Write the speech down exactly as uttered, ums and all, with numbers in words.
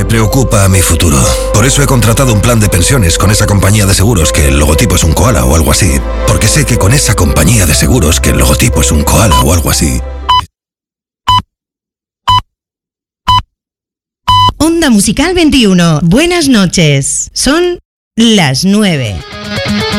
preocupa mi futuro. Por eso he contratado un plan de pensiones con esa compañía de seguros que el logotipo es un koala o algo así. Porque sé que con esa compañía de seguros que el logotipo es un koala o algo así. Onda Musical veintiuno. Buenas noches. Son las nueve.